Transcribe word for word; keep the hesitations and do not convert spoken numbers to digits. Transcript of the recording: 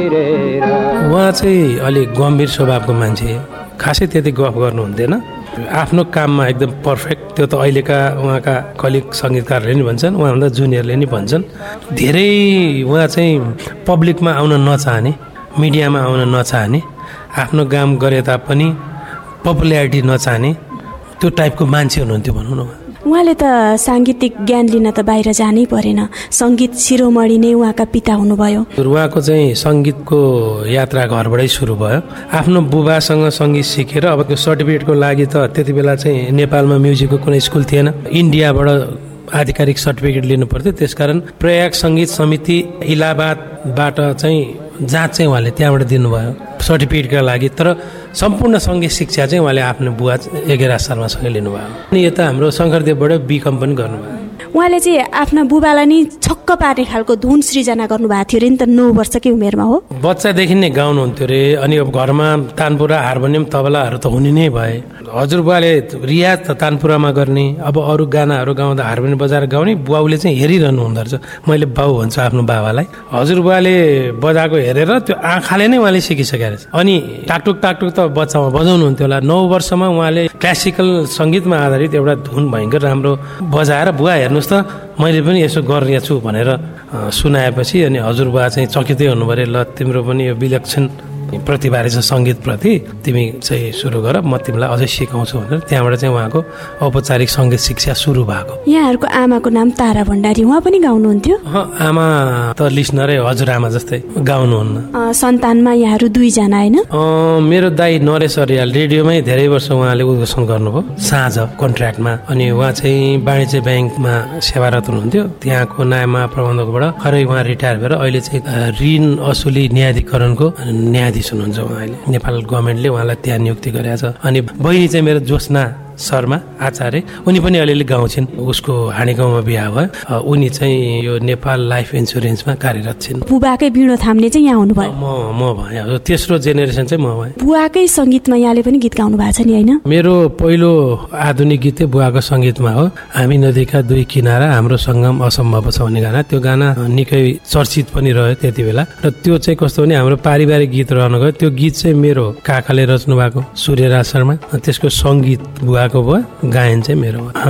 उहाँ चाहिँ अलिक गम्भीर स्वभावको मान्छे, खासै त्यति गफ गर्नुहुन्थेन, आफ्नो काममा एकदम पर्फेक्ट। त्यो त अहिलेका उहाँका कलिग सङ्गीतकारहरूले नि भन्छन्, उहाँभन्दा जुनियरले नि भन्छन्। धेरै उहाँ चाहिँ पब्लिकमा आउन नचाहने, मिडियामा आउन नचाहने, आफ्नो काम गरे तापनि पपुल्यारिटी नचाहने त्यो टाइपको मान्छे हुनुहुन्थ्यो भनौँ न। उहाँले त साङ्गीतिक ज्ञान लिन त बाहिर जानै परेन, सङ्गीत शिरोमणि नै उहाँका पिता हुनुभयो। उहाँको चाहिँ सङ्गीतको यात्रा घरबाटै सुरु भयो। आफ्नो बुबासँग सङ्गीत सिकेर अब त्यो सर्टिफिकेटको लागि त त्यति बेला चाहिँ नेपालमा म्युजिकको कुनै स्कुल थिएन, इन्डियाबाट आधिकारिक सर्टिफिकेट लिनु पर्थ्यो। त्यसकारण प्रयाग सङ्गीत समिति इलाहाबादबाट चाहिँ जाँच चाहिँ उहाँले त्यहाँबाट दिनुभयो सर्टिफिकेटका लागि। तर सम्पूर्ण सङ्गीत शिक्षा चाहिँ उहाँले आफ्नो बुवा एघेरा शर्मासँगै लिनुभयो। अनि यता हाम्रो शङ्करदेवबाट बिकम पनि गर्नुभयो। उहाँले चाहिँ आफ्ना बुबालाई नि छक्क पार्ने खालको धुन सृजना गर्नुभएको थियो अरे नि त, नौ वर्षकै उमेरमा हो। बच्चादेखि नै गाउनुहुन्थ्यो अरे। अनि अब घरमा तानपुरा, हार्मोनियम, तबलाहरू त हुने नै भए। हजुरबुवाले रियाज त तानपुरामा गर्ने, अब अरू गानाहरू गाउँदा हार्मोनियम बजाएर गाउने, बुवाउले चाहिँ हेरिरहनु हुँदो रहेछ। मैले बाउ भन्छु आफ्नो बाबालाई। हजुरबुवाले बजाएको हेरेर त्यो आँखाले नै उहाँले सिकिसकेको रहेछ। अनि टाकटुक टाकटुक त बच्चामा बजाउनुहुन्थ्यो होला। नौ वर्षमा उहाँले क्लासिकल सङ्गीतमा आधारित एउटा धुन भयङ्कर राम्रो बजाएर, बुवा हेर्नुहोस् त मैले पनि यसो गरिरहेको छु भनेर सुनाएपछि अनि हजुरबुवा चाहिँ चकितै हुनु पऱ्यो। ल तिम्रो पनि यो विलक्षण प्रतिभा रहेछ सङ्गीतप्रति, तिमी चाहिँ सुरु गर, म तिमीलाई अझै सिकाउँछु भनेर त्यहाँबाट चाहिँ उहाँको औपचारिक सङ्गीत शिक्षा सुरु भएको। यहाँहरूको आमाको नाम तारा भण्डारी, उहाँ पनि गाउनुहुन्थ्यो? आमा त लिसनरै हजुरआमा जस्तै, गाउनुहुन्न। सन्तानमा यहाँहरू दुईजना होइन? मेरो दाइ नरेश अर्याल रेडियोमै धेरै वर्ष उहाँले उद्घोषण गर्नुभयो साँझ कन्ट्र्याक्टमा। अनि उहाँ चाहिँ वाणिज्य ब्याङ्कमा सेवारत हुनुहुन्थ्यो, त्यहाँको नायमा प्रबन्धकबाट। खरै उहाँ रिटायर भएर अहिले चाहिँ ऋण असुली न्यायाधिकरणको न्यायाधीश हुनुहुन्छ उहाँले। नेपाल गभर्मेन्टले उहाँलाई त्यहाँ नियुक्ति गरेको छ। अनि बहिनी चाहिँ मेरो ज्योत्सना शर्मा आचार्य, उनी पनि अलिअलि गाउँछिन्। उसको हाँडी गाउँमा बिहा भयो। उनी चाहिँ यो नेपाल लाइफ इन्सुरेन्समा कार्यरत छिन्। बुबाकै बिँडो थाम्ने चाहिँ यहाँ हुनुभयो? म म भएँ, तेस्रो जेनेरेसन चाहिँ म भएँ। बुवाकै सङ्गीतमा यहाँले पनि गीत गाउनु भएको छ नि होइन? मेरो पहिलो आधुनिक गीत चाहिँ बुवाको सङ्गीतमा हो। हामी नदीका दुई किनारा हाम्रो सङ्गम असम्भव छ भन्ने गाना। त्यो गाना निकै चर्चित पनि रह्यो त्यति बेला। र त्यो चाहिँ कस्तो भने हाम्रो पारिवारिक गीत रहन गयो। त्यो गीत चाहिँ मेरो काकाले रच्नु भएको सूर्यराज शर्मा, त्यसको सङ्गीत बुवाको भयो, गायन चाहिँ मेरो हो।